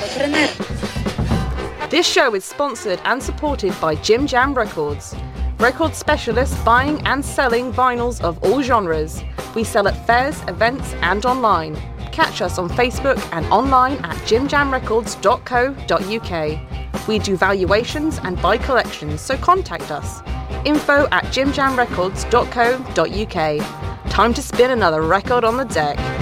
Frener. This show is sponsored and supported by Jim Jam Records. Record specialists buying and selling vinyls of all genres. We sell at fairs, events and online. Catch us on Facebook and online at jimjamrecords.co.uk. We do valuations and buy collections, so contact us. info@jimjamrecords.co.uk. Time to spin another record on the deck.